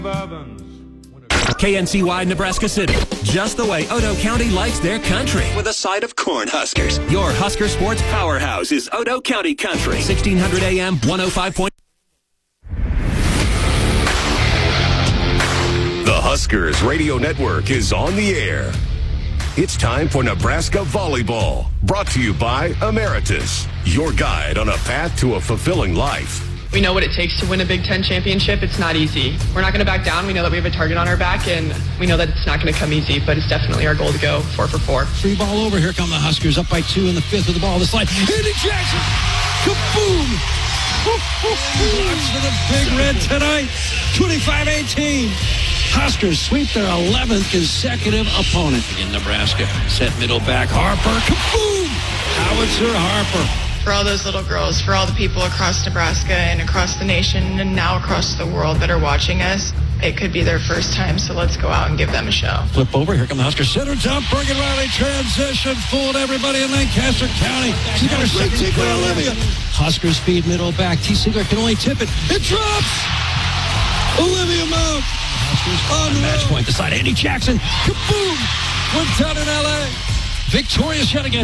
KNCY Nebraska City, just the way Otoe County likes their country. With a side of Cornhuskers. Your Husker sports powerhouse is Otoe County Country. 1600 AM, 105. The Huskers Radio Network is on the air. It's time for Nebraska Volleyball, brought to you by Emeritus, your guide on a path to a fulfilling life. We know what it takes to win a Big Ten championship. It's not easy. We're not going to back down. We know that we have a target on our back, and we know that it's not going to come easy, but it's definitely our goal to go 4 for 4. Free ball over. Here come the Huskers up by 2 in the 5th with the ball. The slide. Andy Jackson. Kaboom. Blocks for the Big Red tonight. 25-18. Huskers sweep their 11th consecutive opponent in Nebraska. Set middle back. Harper. Kaboom. Howitzer Harper. For all those little girls, for all the people across Nebraska and across the nation and now across the world that are watching us, it could be their first time, so let's go out and give them a show. Flip over. Here come the Huskers. Center top. Bergen Riley transition. Fooled everybody in Lancaster County. She's got a great tee for Olivia. Husker speed middle back. T. Siegler can only tip it. It drops. Olivia Mount. On the match point. The side. Andy Jackson. Kaboom. We're done in L.A. Victorious yet again,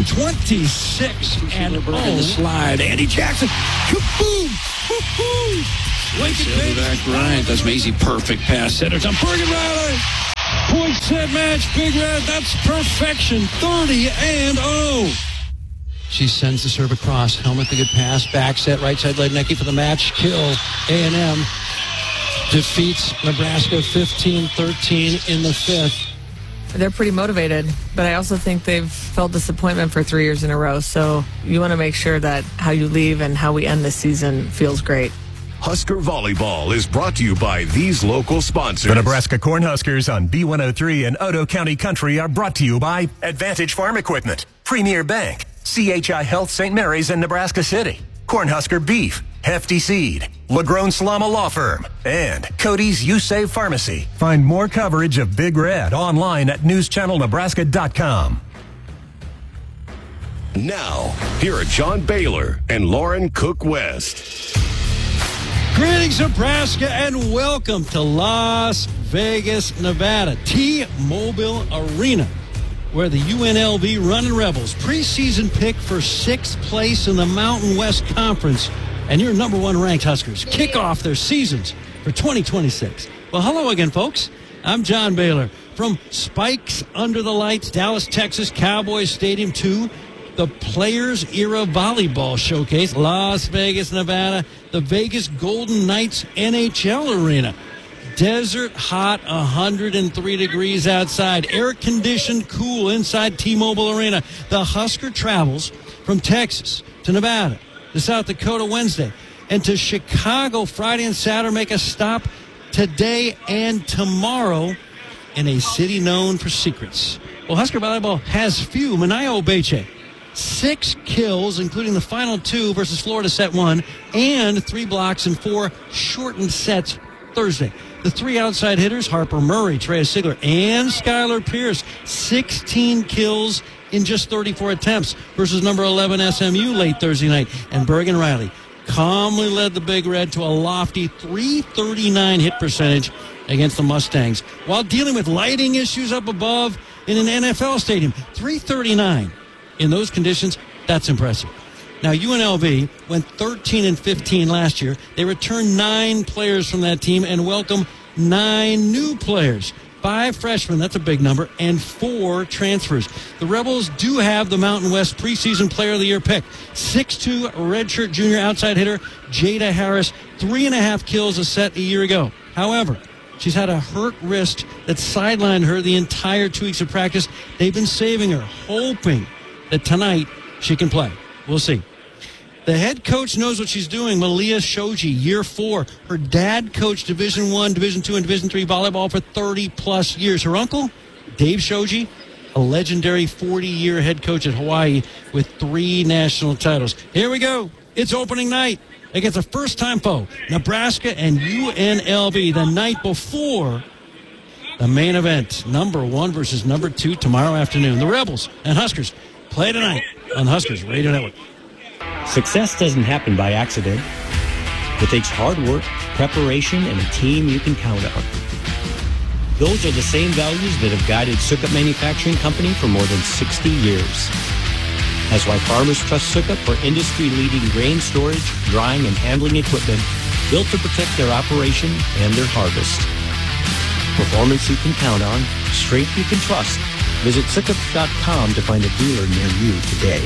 26 and in the slide. Andy Jackson, kaboom! Woo-hoo! Lincoln back right. That's Maisie. Perfect pass. Center to Bergen Riley. Point set match. Big Red. That's perfection. 30-0. She sends the serve across. Helmet, the good pass. Back set. Right side. Lednicki for the match. Kill. A&M defeats Nebraska 15-13 in the 5th. They're pretty motivated, but I also think they've felt disappointment for 3 years in a row. So you want to make sure that how you leave and how we end this season feels great. Husker Volleyball is brought to you by these local sponsors. The Nebraska Cornhuskers on B103 and Otoe County Country are brought to you by Advantage Farm Equipment, Premier Bank, CHI Health St. Mary's in Nebraska City, Cornhusker Beef, Hefty Seed, LaGrone Salama Law Firm, and Cody's You Save Pharmacy. Find more coverage of Big Red online at newschannelnebraska.com. Now, here are John Baylor and Lauren Cook West. Greetings, Nebraska, and welcome to Las Vegas, Nevada, T-Mobile Arena, where the UNLV Runnin' Rebels preseason pick for 6th place in the Mountain West Conference and your number 1 ranked Huskers kick off their seasons for 2026. Well, hello again, folks. I'm John Baylor from Spikes Under the Lights, Dallas, Texas, Cowboys Stadium 2, the Players Era Volleyball Showcase, Las Vegas, Nevada, the Vegas Golden Knights NHL Arena. Desert hot, 103 degrees outside, air-conditioned, cool inside T-Mobile Arena. The Husker travels from Texas to Nevada to South Dakota Wednesday and to Chicago Friday and Saturday. Make a stop today and tomorrow in a city known for secrets. Well, Husker Volleyball has few. Manayo Obeche, 6 kills, including the final 2 versus Florida set 1, and 3 blocks and 4 shortened sets Thursday. The 3 outside hitters, Harper Murray, Trey Sigler, and Skylar Pierce, 16 kills in just 34 attempts versus number 11 SMU late Thursday night. And Bergen Riley calmly led the Big Red to a lofty .339 hit percentage against the Mustangs while dealing with lighting issues up above in an NFL stadium. .339 in those conditions, that's impressive. Now, UNLV went 13-15 last year. They returned 9 players from that team and welcomed 9 new players. 5 freshmen, that's a big number, and 4 transfers. The Rebels do have the Mountain West preseason player of the year pick. 6'2", redshirt junior outside hitter Jada Harris, 3.5 kills a set a year ago. However, she's had a hurt wrist that sidelined her the entire 2 weeks of practice. They've been saving her, hoping that tonight she can play. We'll see. The head coach knows what she's doing. Malia Shoji, year 4. Her dad coached Division I, Division II, and Division III volleyball for 30-plus years. Her uncle, Dave Shoji, a legendary 40-year head coach at Hawaii with 3 national titles. Here we go. It's opening night against a first-time foe, Nebraska and UNLV, the night before the main event, number 1 versus number 2, tomorrow afternoon. The Rebels and Huskers play tonight on the Huskers Radio Network. Success doesn't happen by accident. It takes hard work, preparation, and a team you can count on. Those are the same values that have guided Sukup Manufacturing Company for more than 60 years. That's why farmers trust Sukup for industry-leading grain storage, drying, and handling equipment built to protect their operation and their harvest. Performance you can count on, strength you can trust. Visit Sukup.com to find a dealer near you today.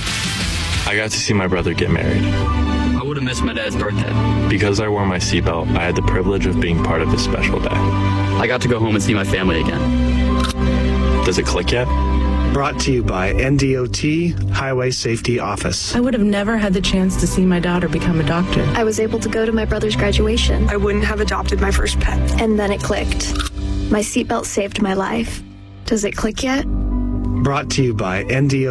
I got to see my brother get married. I would have missed my dad's birthday. Because I wore my seatbelt, I had the privilege of being part of his special day. I got to go home and see my family again. Does it click yet? Brought to you by NDOT Highway Safety Office. I would have never had the chance to see my daughter become a doctor. I was able to go to my brother's graduation. I wouldn't have adopted my first pet. And then it clicked. My seatbelt saved my life. Does it click yet? Brought to you by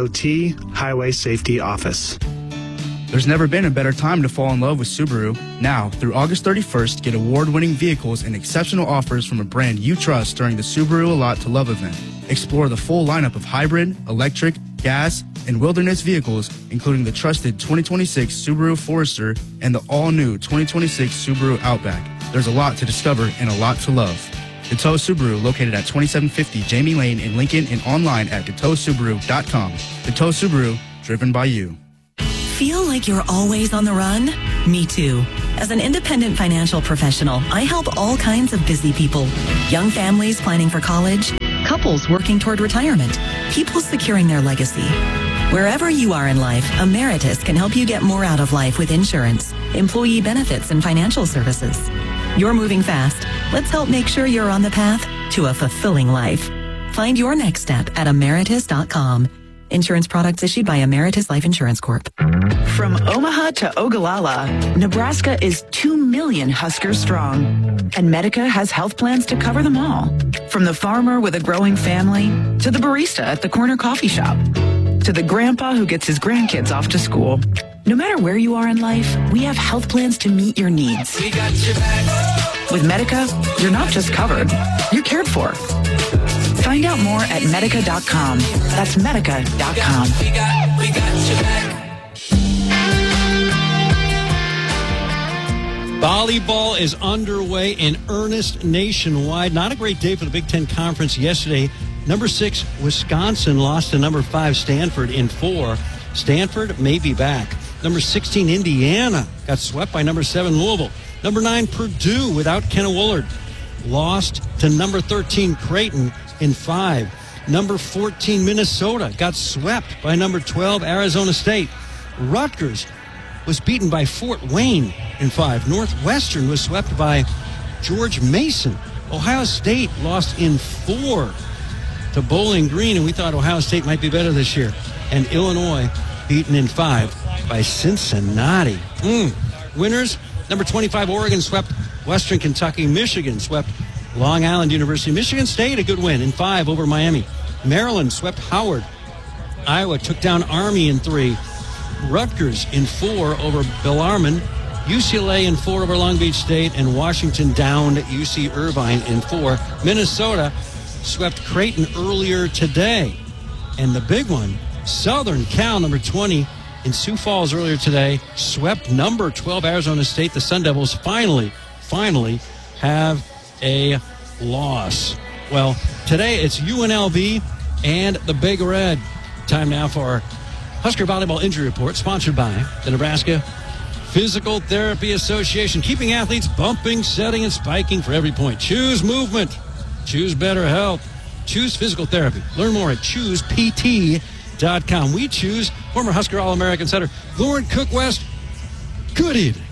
NDOT Highway Safety Office. There's never been a better time to fall in love with Subaru. Now, through August 31st, get award-winning vehicles and exceptional offers from a brand you trust during the Subaru A Lot to Love event. Explore the full lineup of hybrid, electric, gas, and wilderness vehicles, including the trusted 2026 Subaru Forester and the all-new 2026 Subaru Outback. There's a lot to discover and a lot to love. Gateau Subaru, located at 2750 Jamie Lane in Lincoln, and online at GateauSubaru.com. Gateau Subaru, driven by you. Feel like you're always on the run? Me too. As an independent financial professional, I help all kinds of busy people. Young families planning for college, couples working toward retirement, people securing their legacy. Wherever you are in life, Emeritus can help you get more out of life with insurance, employee benefits, and financial services. You're moving fast. Let's help make sure you're on the path to a fulfilling life. Find your next step at Emeritus.com. Insurance products issued by Emeritus Life Insurance Corp. From Omaha to Ogallala, Nebraska is 2 million Huskers strong. And Medica has health plans to cover them all. From the farmer with a growing family, to the barista at the corner coffee shop, to the grandpa who gets his grandkids off to school. No matter where you are in life, we have health plans to meet your needs. We got your back. With Medica, you're not just covered, you're cared for. Find out more at Medica.com. That's Medica.com. We got your back. Volleyball is underway in earnest nationwide. Not a great day for the Big Ten Conference yesterday. Number 6, Wisconsin lost to number 5, Stanford in 4. Stanford may be back. Number 16, Indiana got swept by number 7, Louisville. Number 9, Purdue without Kenna Woolard lost to number 13, Creighton in 5. Number 14, Minnesota got swept by number 12, Arizona State. Rutgers was beaten by Fort Wayne in 5. Northwestern was swept by George Mason. Ohio State lost in 4 to Bowling Green, and we thought Ohio State might be better this year. And Illinois beaten in 5 by Cincinnati. Winners, number 25, Oregon swept Western Kentucky. Michigan swept Long Island University. Michigan State, a good win in 5 over Miami. Maryland swept Howard. Iowa took down Army in 3. Rutgers in 4 over Bellarmine. UCLA in 4 over Long Beach State. And Washington downed UC Irvine in 4. Minnesota swept Creighton earlier today. And the big one, Southern Cal, number 20, in Sioux Falls earlier today, swept number 12 Arizona State. The Sun Devils finally have a loss. Well, today it's UNLV and the Big Red. Time now for our Husker Volleyball Injury Report, sponsored by the Nebraska Physical Therapy Association. Keeping athletes bumping, setting, and spiking for every point. Choose movement. Choose better health. Choose physical therapy. Learn more at ChoosePT.com. We choose former Husker All-American center Lauren Cook-West. Good evening.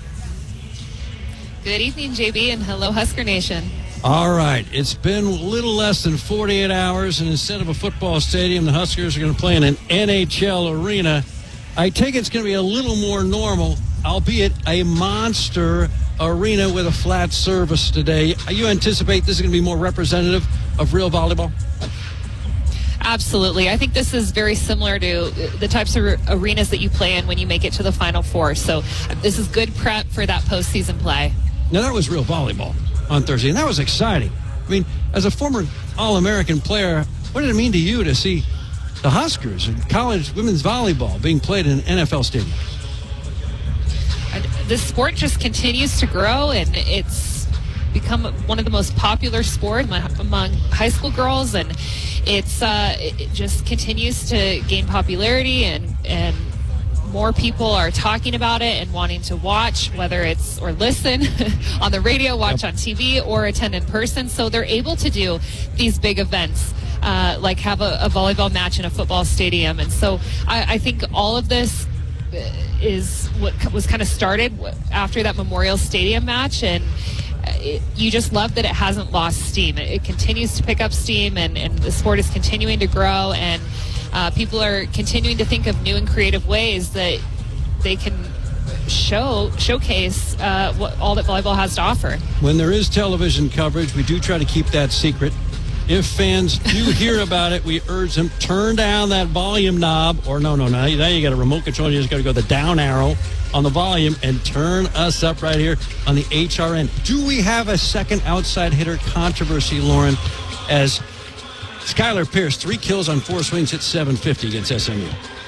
Good evening, JB, and hello, Husker Nation. All right, it's been a little less than 48 hours, and instead of a football stadium, the Huskers are going to play in an NHL arena. I take it's going to be a little more normal, albeit a monster arena with a flat surface today. You anticipate this is going to be more representative of real volleyball? Absolutely. I think this is very similar to the types of arenas that you play in when you make it to the Final Four. So this is good prep for that postseason play. Now, that was real volleyball on Thursday, and that was exciting. I mean, as a former All-American player, what did it mean to you to see the Huskers and college women's volleyball being played in an NFL stadium? The sport just continues to grow, and it's become one of the most popular sport among high school girls, and it just continues to gain popularity, and more people are talking about it and wanting to watch, or listen on the radio, watch on TV, or attend in person. So they're able to do these big events, like have a volleyball match in a football stadium. And so I think all of this is what was kind of started after that Memorial Stadium match, and you just love that it hasn't lost steam. It continues to pick up steam, and the sport is continuing to grow, and people are continuing to think of new and creative ways that they can showcase all that volleyball has to offer. When there is television coverage, we do try to keep that secret. If fans do hear about it, we urge them, turn down that volume knob, or no, now you got a remote control, you just got to go the down arrow on the volume and turn us up right here on the HRN. Do we have a second outside hitter controversy, Lauren, as Skylar Pierce, 3 kills on 4 swings at .750 against SMU?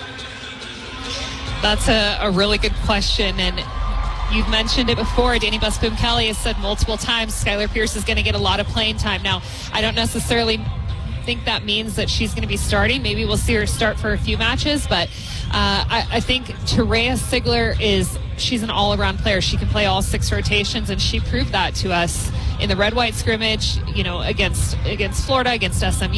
That's a really good question, and you've mentioned it before. Danny Busboom Kelly has said multiple times Skylar Pierce is going to get a lot of playing time. Now, I don't necessarily think that means that she's going to be starting. Maybe we'll see her start for a few matches, but I think Terea Sigler she's an all-around player. She can play all 6 rotations, and she proved that to us in the red-white scrimmage, against Florida, against SMU.